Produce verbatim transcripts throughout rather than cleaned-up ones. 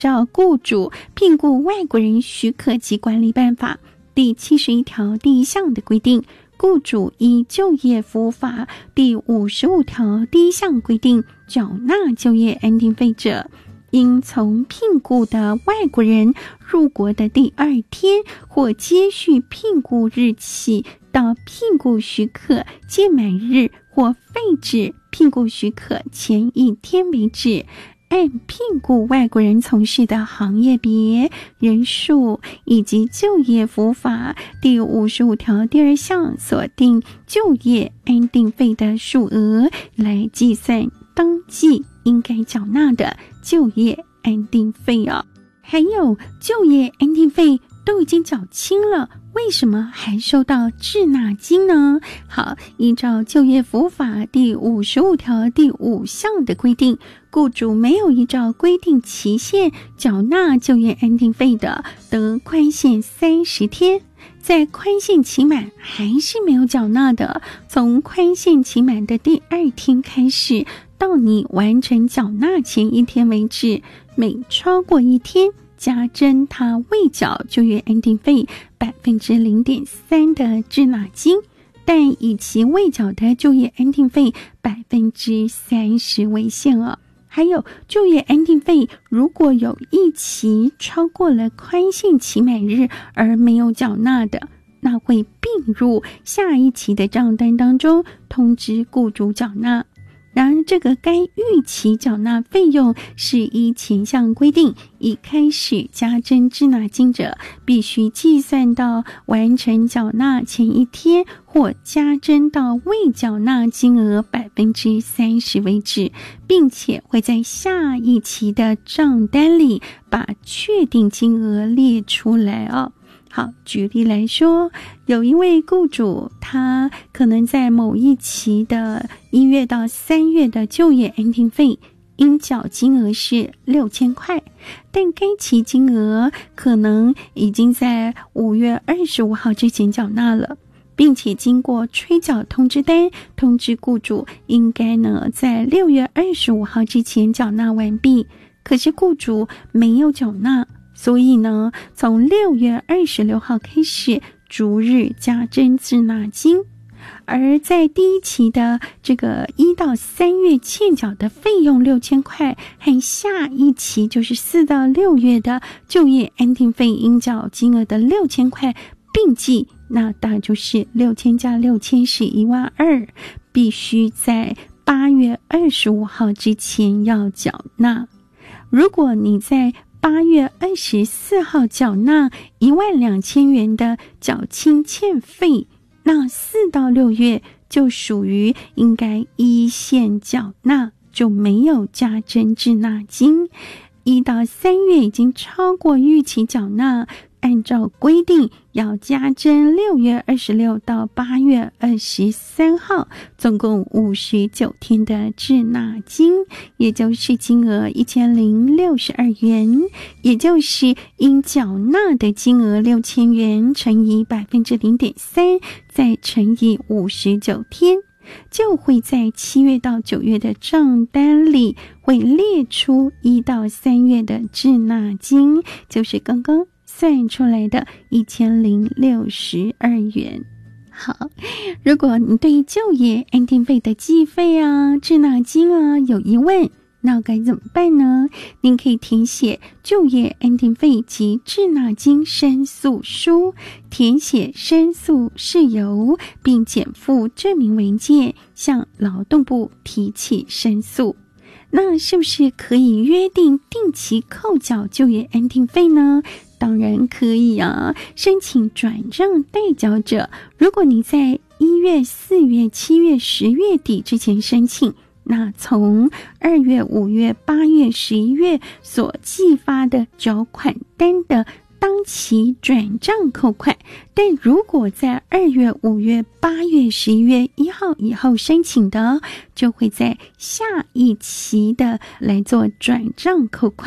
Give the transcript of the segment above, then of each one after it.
照雇主聘雇外国人许可及管理办法第七十一条第一项的规定，雇主依就业服务法第五十五条第一项规定缴纳就业安定费者，应从聘雇的外国人入国的第二天或接续聘雇日起到聘雇许可届满日或废止聘雇许可前一天为止，按聘雇外国人从事的行业别、人数以及就业服务法第五十五条第二项所定就业安定费的数额来计算当季应该缴纳的就业安定费哦。还有就业安定费都已经缴清了，为什么还收到滞纳金呢？好，依照就业服务法第五十五条第五项的规定，雇主没有依照规定期限缴纳就业安定费的，得宽限三十天。在宽限期满还是没有缴纳的，从宽限期满的第二天开始到你完成缴纳前一天为止，每超过一天加征他未缴就业安定费百分之零点三的滞纳金，但以其未缴的就业安定费百分之三十为限哦。还有就业安定费，如果有一期超过了宽限期满日而没有缴纳的，那会并入下一期的账单当中，通知雇主缴纳。然而这个该预期缴纳费用是依前项规定，已开始加征滞纳金者，必须计算到完成缴纳前一天或加征到未缴纳金额百分之三十为止，并且会在下一期的账单里把确定金额列出来哦。好，举例来说，有一位雇主，他可能在某一期的一月到三月的就业安定费应缴金额是六千块，但该期金额可能已经在五月二十五号之前缴纳了，并且经过催缴通知单通知雇主应该呢在六月二十五号之前缴纳完毕，可是雇主没有缴纳，所以呢，从六月二十六号开始逐日加征滞纳金。而在第一期的这个一到三月欠缴的费用六千块，和下一期就是四到六月的就业安定费应缴金额的六千块并计，那大概就是六千加六千是一万二，必须在八月二十五号之前要缴纳。如果你在八月二十四号缴纳一万两千元的缴清欠费，那四到六月就属于应该依线缴纳，就没有加征滞纳金。一到三月已经超过预期缴纳，按照规定要加征六月二十六到八月二十三号，总共五十九天的滞纳金，也就是金额一千零六十二元，也就是应缴纳的金额六千元乘以百分之零点三，再乘以五十九天。就会在七月到九月的账单里会列出一到三月的滞纳金，就是刚刚算出来的一千零六十二元。好，如果你对就业安定费的计费啊、滞纳金啊有疑问，那该怎么办呢？您可以填写就业安定费及滞纳金申诉书，填写申诉事由，并检附证明文件，向劳动部提起申诉。那是不是可以约定定期扣缴就业安定费呢？当然可以啊！申请转让代缴者，如果你在一月、四月、七月、十月底之前申请，那从二月、五月、八月、十一月所寄发的缴款单的当期转账扣款，但如果在二月、五月、八月、十一月一号以后申请的，就会在下一期的来做转账扣款。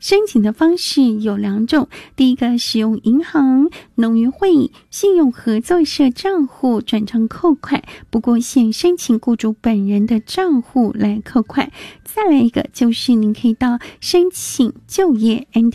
申请的方式有两种，第一个使用银行、农渔会、信用合作社账户转账扣款，不过现申请雇主本人的账户来扣款。再来一个就是您可以到申请就业 N